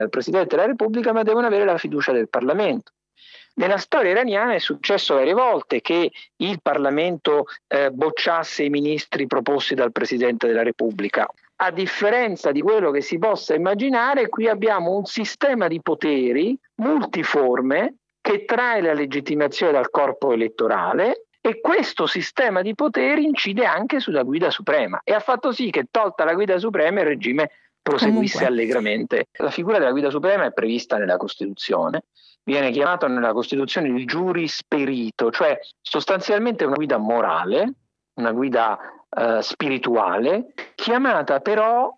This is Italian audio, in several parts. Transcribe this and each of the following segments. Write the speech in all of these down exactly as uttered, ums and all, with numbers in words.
dal Presidente della Repubblica, ma devono avere la fiducia del Parlamento. Nella storia iraniana è successo varie volte che il Parlamento eh, bocciasse i ministri proposti dal Presidente della Repubblica. A differenza di quello che si possa immaginare, qui abbiamo un sistema di poteri multiforme che trae la legittimazione dal corpo elettorale, e questo sistema di poteri incide anche sulla guida suprema e ha fatto sì che, tolta la guida suprema, il regime proseguisse Comunque. allegramente. La figura della guida suprema è prevista nella Costituzione, viene chiamato nella Costituzione il juris perito, cioè sostanzialmente una guida morale, una guida eh, spirituale, chiamata però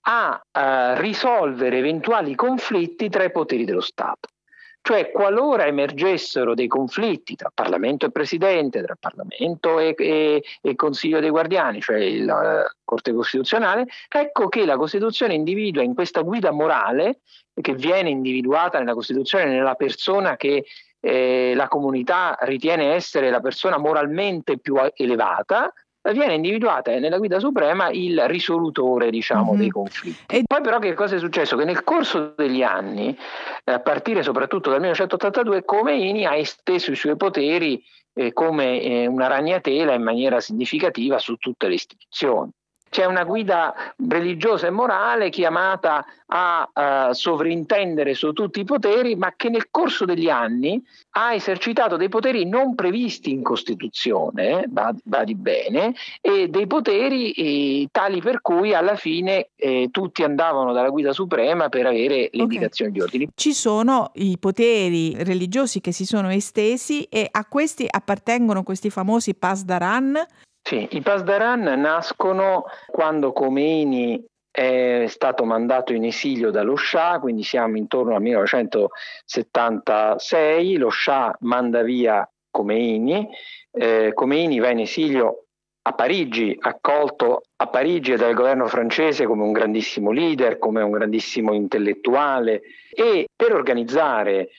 a eh, risolvere eventuali conflitti tra i poteri dello Stato. Cioè, qualora emergessero dei conflitti tra Parlamento e Presidente, tra Parlamento e, e, e Consiglio dei Guardiani, cioè la Corte Costituzionale, ecco che la Costituzione individua in questa guida morale, che viene individuata nella Costituzione nella persona che eh, la comunità ritiene essere la persona moralmente più elevata, viene individuata nella guida suprema il risolutore, diciamo, mm-hmm. dei conflitti. E poi però che cosa è successo? Che nel corso degli anni, a partire soprattutto dal millenovecentottantadue, Khomeini ha esteso i suoi poteri eh, come eh, una ragnatela in maniera significativa su tutte le istituzioni. C'è una guida religiosa e morale chiamata a uh, sovrintendere su tutti i poteri, ma che nel corso degli anni ha esercitato dei poteri non previsti in Costituzione, badi, badi bene, e dei poteri eh, tali per cui alla fine eh, tutti andavano dalla guida suprema per avere le okay. indicazioni di ordini. Ci sono i poteri religiosi che si sono estesi, e a questi appartengono questi famosi pasdaran. Sì, i pasdaran nascono quando Khomeini è stato mandato in esilio dallo Shah, quindi siamo intorno al millenovecentosettantasei, lo Shah manda via Khomeini, eh, Khomeini va in esilio a Parigi, accolto a Parigi dal governo francese come un grandissimo leader, come un grandissimo intellettuale, e per organizzare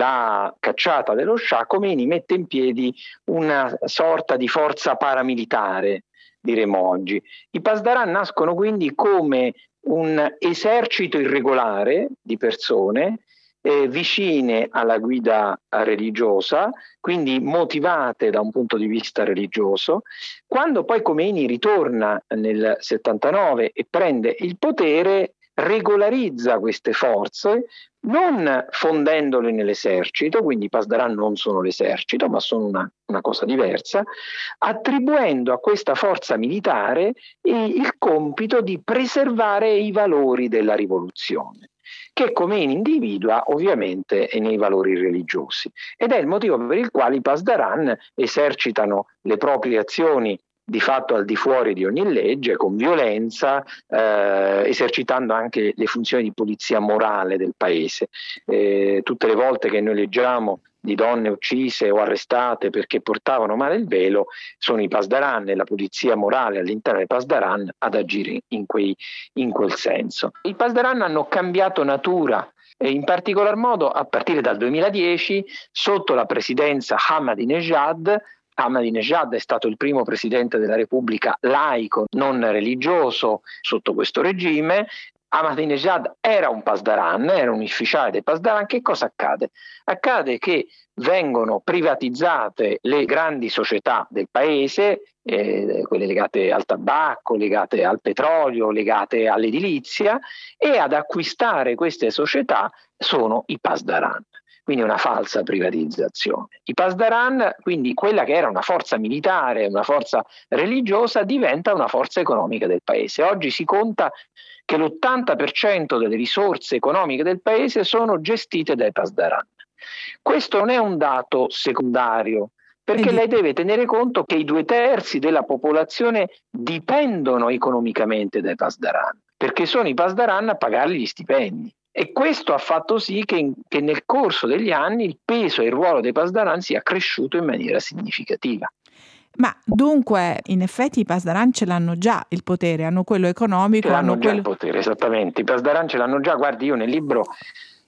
la cacciata dello Shah, Khomeini mette in piedi una sorta di forza paramilitare, diremo oggi. I pasdaran nascono quindi come un esercito irregolare di persone eh, vicine alla guida religiosa, quindi motivate da un punto di vista religioso. Quando poi Khomeini ritorna nel settantanove e prende il potere, regolarizza queste forze, non fondendole nell'esercito, quindi i pasdaran non sono l'esercito, ma sono una, una cosa diversa, attribuendo a questa forza militare il compito di preservare i valori della rivoluzione, che Khomeini individua ovviamente nei valori religiosi. Ed è il motivo per il quale i pasdaran esercitano le proprie azioni di fatto al di fuori di ogni legge, con violenza, eh, esercitando anche le funzioni di polizia morale del paese. Eh, tutte le volte che noi leggiamo di donne uccise o arrestate perché portavano male il velo, sono i pasdaran e la polizia morale all'interno dei pasdaran ad agire in, quei, in quel senso. I pasdaran hanno cambiato natura, e in particolar modo a partire dal duemiladieci, sotto la presidenza Ahmadinejad. Ahmadinejad è stato il primo presidente della Repubblica laico, non religioso, sotto questo regime. Ahmadinejad era un pasdaran, era un ufficiale dei pasdaran. Che cosa accade? Accade che vengono privatizzate le grandi società del paese, eh, quelle legate al tabacco, legate al petrolio, legate all'edilizia, e ad acquistare queste società sono i pasdaran. Quindi una falsa privatizzazione. I pasdaran, quindi quella che era una forza militare, una forza religiosa, diventa una forza economica del paese. Oggi si conta che l'ottanta per cento delle risorse economiche del paese sono gestite dai pasdaran. Questo non è un dato secondario, perché lei deve tenere conto che i due terzi della popolazione dipendono economicamente dai pasdaran, perché sono i pasdaran a pagargli gli stipendi. E questo ha fatto sì che, in, che nel corso degli anni il peso e il ruolo dei pasdaran sia cresciuto in maniera significativa. Ma dunque, in effetti i pasdaran ce l'hanno già il potere, hanno quello economico, ce l'hanno hanno già quello... il potere, esattamente. I pasdaran ce l'hanno già. Guardi, io nel libro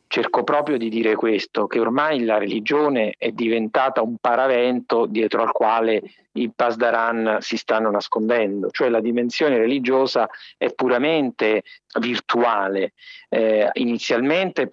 cerco proprio di dire questo, che ormai la religione è diventata un paravento dietro al quale i pasdaran si stanno nascondendo, cioè la dimensione religiosa è puramente virtuale. Eh, inizialmente